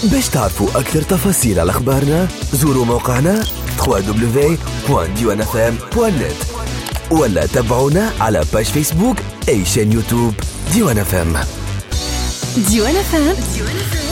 باش تعرفوا أكثر تفاصيل على أخبارنا زوروا موقعنا www.diwanfm.net ولا تابعونا على باج فيسبوك أي شان يوتيوب ديوان FM. ديوان FM